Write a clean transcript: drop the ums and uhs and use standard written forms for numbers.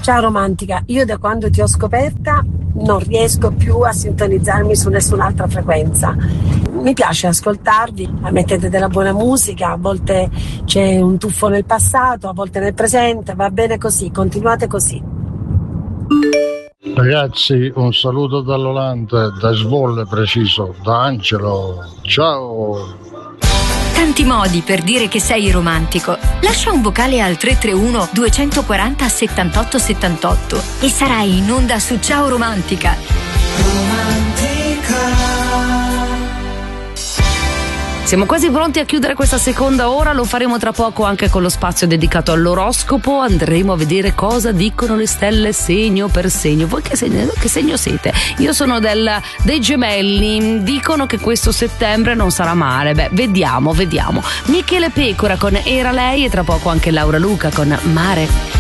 Ciao romantica, io da quando ti ho scoperta non riesco più a sintonizzarmi su nessun'altra frequenza. Mi piace ascoltarvi, mettete della buona musica, a volte c'è un tuffo nel passato, a volte nel presente, va bene così, continuate così. Ragazzi, un saluto dall'Olanda, da Svolle preciso, da Angelo. Ciao! Tanti modi per dire che sei romantico. Lascia un vocale al 331 240 78 78 e sarai in onda su Ciao Romantica. Siamo quasi pronti a chiudere questa seconda ora, lo faremo tra poco anche con lo spazio dedicato all'oroscopo, andremo a vedere cosa dicono le stelle segno per segno. Voi che segno siete? Io sono dei Gemelli, dicono che questo settembre non sarà male, vediamo. Michele Pecora con Era lei e tra poco anche Laura Luca con Mare.